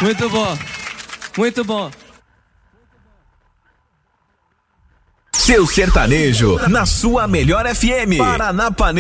Muito bom. Muito bom. Seu sertanejo, na sua melhor FM. Paranapanema.